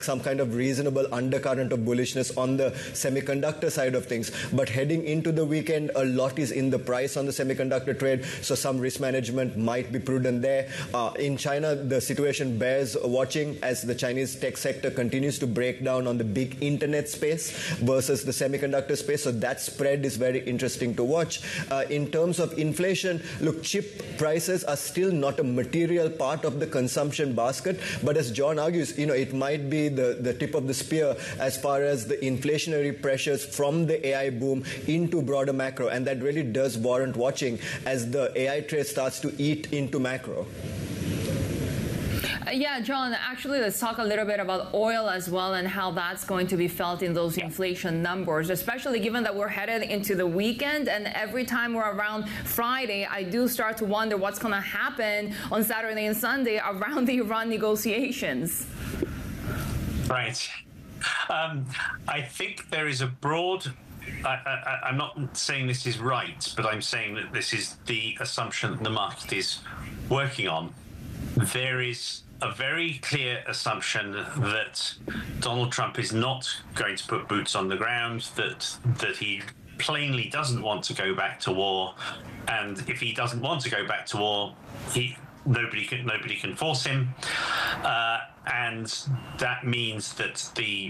some kind of reasonable undercurrent of bullishness on the semiconductor side of things. But heading into the weekend, a lot is in the price on the semiconductor trade, so some risk management might be prudent there. In China, the situation bears watching as the Chinese tech sector continues to break down on the big internet space versus the semiconductor space, so that spread is very interesting to watch. In terms of inflation, look, chip prices are still not a material part of the consumption basket, but as John argues, it might be the tip of the spear as far as the inflationary pressures from the AI boom into broader macro, and that really does warrant watching as the AI trade starts to eat into macro. Yeah, John, actually, let's talk a little bit about oil as well and how that's going to be felt in those inflation numbers, especially given that we're headed into the weekend. And every time we're around Friday, I do start to wonder what's going to happen on Saturday and Sunday around the Iran negotiations. Right. I think there is a broad... I'm not saying this is right, but I'm saying that this is the assumption that the market is working on. There is a very clear assumption that Donald Trump is not going to put boots on the ground, that he plainly doesn't want to go back to war, and if he doesn't want to go back to war, nobody can force him, and that means that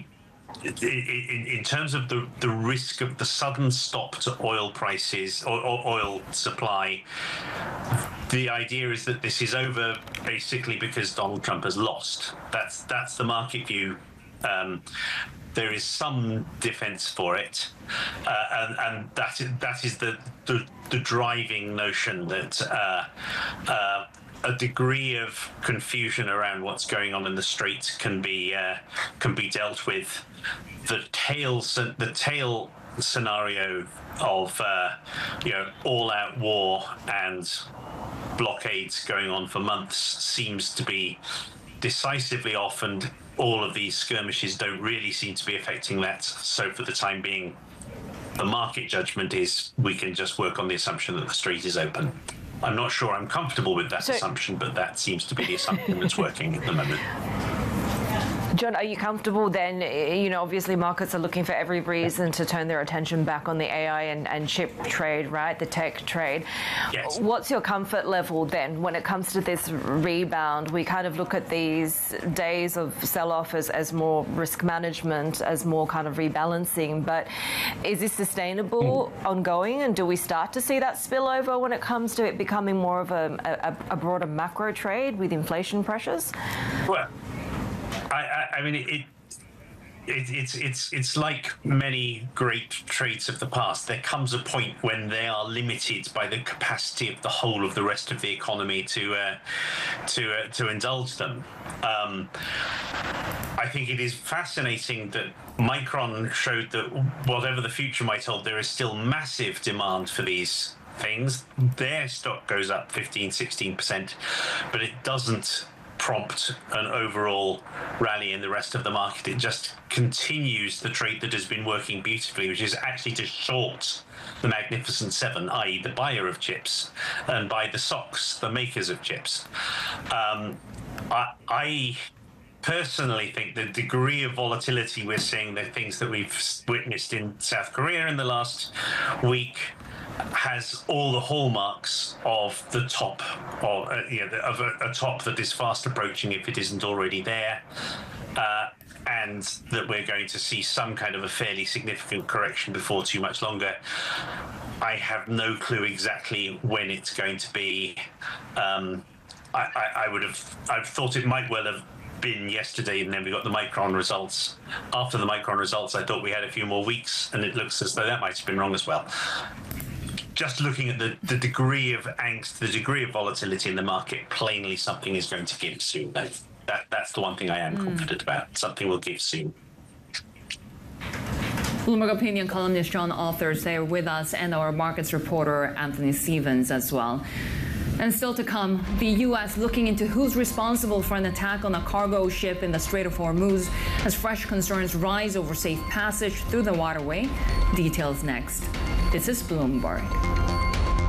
in terms of the risk of the sudden stop to oil prices or oil supply, the idea is that this is over basically because Donald Trump has lost. That's the market view. There is some defense for it, and that is the driving notion that a degree of confusion around what's going on in the Straits can be dealt with. The tail scenario of all-out war and blockades going on for months seems to be decisively off, and all of these skirmishes don't really seem to be affecting that. So for the time being, the market judgment is we can just work on the assumption that the Strait is open. I'm not sure I'm comfortable with that assumption, but that seems to be the assumption that's working at the moment. John, are you comfortable then? Obviously markets are looking for every reason to turn their attention back on the AI and chip trade, right? The tech trade. Yes. What's your comfort level then when it comes to this rebound? We kind of look at these days of sell-off as more risk management, as more kind of rebalancing, but is this sustainable ongoing, and do we start to see that spillover when it comes to it becoming more of a broader macro trade with inflation pressures? Well, I mean, it's like many great trades of the past. There comes a point when they are limited by the capacity of the whole of the rest of the economy to indulge them. I think it is fascinating that Micron showed that whatever the future might hold, there is still massive demand for these things. Their stock goes up 15-16%, but it doesn't prompt an overall rally in the rest of the market. It just continues the trade that has been working beautifully, which is actually to short the Magnificent Seven, i.e. the buyer of chips, and buy the SOCs, the makers of chips. I personally think the degree of volatility we're seeing, the things that we've witnessed in South Korea in the last week, has all the hallmarks of the top, of a top that is fast approaching if it isn't already there, and that we're going to see some kind of a fairly significant correction before too much longer. I have no clue exactly when it's going to be. I've thought it might well have been yesterday, and then we got the Micron results. After the Micron results, I thought we had a few more weeks, and it looks as though that might have been wrong as well. Just looking at the degree of angst, the degree of volatility in the market, plainly something is going to give soon. That's the one thing I am confident about. Something will give soon. Bloomberg Opinion columnist John Authers there with us, and our markets reporter Anthony Stevens as well. And still to come, the U.S. looking into who's responsible for an attack on a cargo ship in the Strait of Hormuz as fresh concerns rise over safe passage through the waterway. Details next. This is Bloomberg.